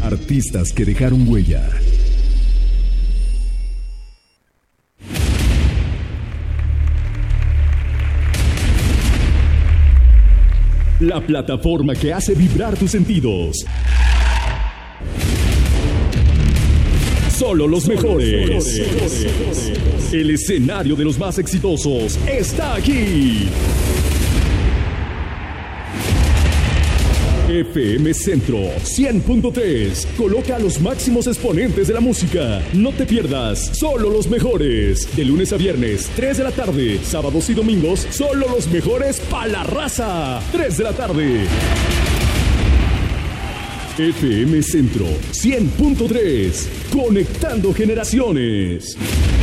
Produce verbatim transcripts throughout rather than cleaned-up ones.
Artistas que dejaron huella. La plataforma que hace vibrar tus sentidos. Solo los mejores. El escenario de los más exitosos está aquí. F M Centro cien punto tres. Coloca a los máximos exponentes de la música. No te pierdas Solo los mejores. De lunes a viernes, tres de la tarde. Sábados y domingos, solo los mejores pa' la raza. tres de la tarde. F M Centro cien punto tres. Conectando generaciones.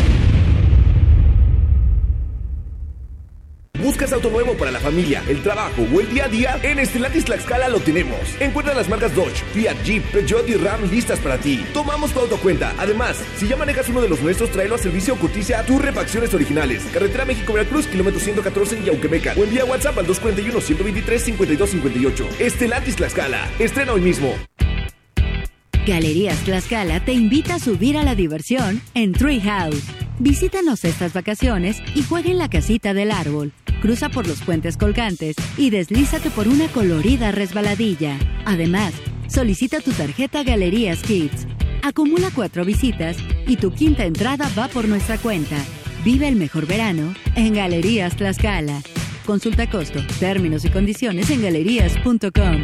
¿Buscas auto nuevo para la familia, el trabajo o el día a día? En Stellantis Tlaxcala lo tenemos. Encuentra las marcas Dodge, Fiat, Jeep, Peugeot y Ram listas para ti. Tomamos tu autocuenta. Además, si ya manejas uno de los nuestros, tráelo a servicio o cotiza a tus refacciones originales. Carretera México-Veracruz, kilómetro ciento catorce en Yauquemeca. O envía WhatsApp al dos cuatro uno, uno dos tres, cinco dos cinco ocho. Stellantis Tlaxcala. Estrena hoy mismo. Galerías Tlaxcala te invita a subir a la diversión en Treehouse. Visítanos estas vacaciones y juega en la casita del árbol. Cruza por los puentes colgantes y deslízate por una colorida resbaladilla. Además, solicita tu tarjeta Galerías Kids. Acumula cuatro visitas y tu quinta entrada va por nuestra cuenta. Vive el mejor verano en Galerías Tlaxcala. Consulta costo, términos y condiciones en galerías punto com.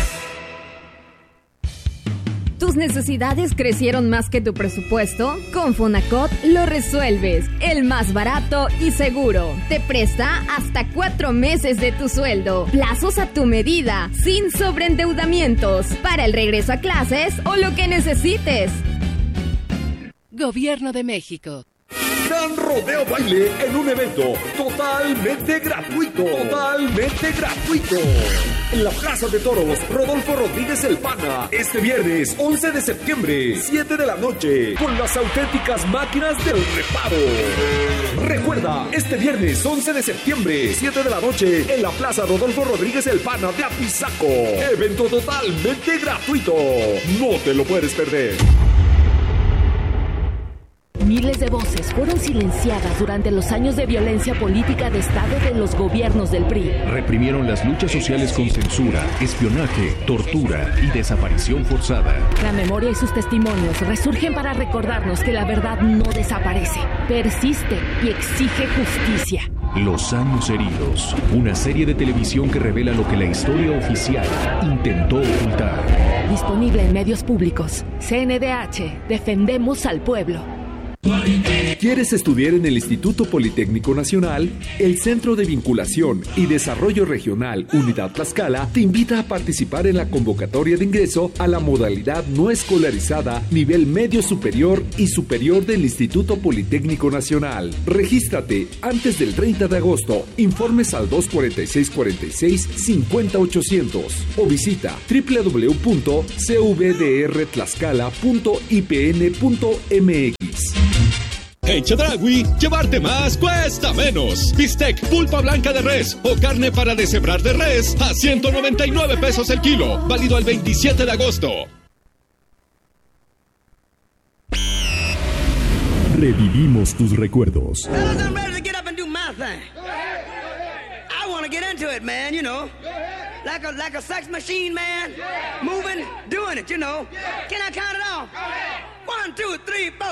¿Tus necesidades crecieron más que tu presupuesto? Con Fonacot lo resuelves. El más barato y seguro. Te presta hasta cuatro meses de tu sueldo. Plazos a tu medida, sin sobreendeudamientos. Para el regreso a clases o lo que necesites. Gobierno de México. Gran Rodeo Baile en un evento totalmente gratuito. Totalmente gratuito. En la Plaza de Toros, Rodolfo Rodríguez El Pana. Este viernes, once de septiembre, siete de la noche. Con las auténticas máquinas del reparo. Recuerda, este viernes, once de septiembre, siete de la noche. En la Plaza Rodolfo Rodríguez El Pana de Apizaco. Evento totalmente gratuito. No te lo puedes perder. Miles de voces fueron silenciadas durante los años de violencia política de Estado de los gobiernos del P R I. Reprimieron las luchas sociales con censura, espionaje, tortura y desaparición forzada. La memoria y sus testimonios resurgen para recordarnos que la verdad no desaparece, persiste y exige justicia. Los años heridos, una serie de televisión que revela lo que la historia oficial intentó ocultar. Disponible en medios públicos. C N D H, defendemos al pueblo. ¿Quieres estudiar en el Instituto Politécnico Nacional? El Centro de Vinculación y Desarrollo Regional Unidad Tlaxcala te invita a participar en la convocatoria de ingreso a la modalidad no escolarizada nivel medio superior y superior del Instituto Politécnico Nacional. Regístrate antes del treinta de agosto. Informes al dos cuatro seis, cuatro seis, cinco cero ochocientos o visita doble u doble u doble u punto c v d r tlaxcala punto i p n punto m x. En Chedraui, llevarte más cuesta menos. Bistec, pulpa blanca de res o carne para deshebrar de res a ciento noventa y nueve pesos el kilo. Válido al veintisiete de agosto. Revivimos tus recuerdos. Fellas, I'm ready to get up and do my thing. I want to get into it, man, you know. Like a, like a sex machine, man. Moving, doing it, you know. Can I count it off? One, two, three, four.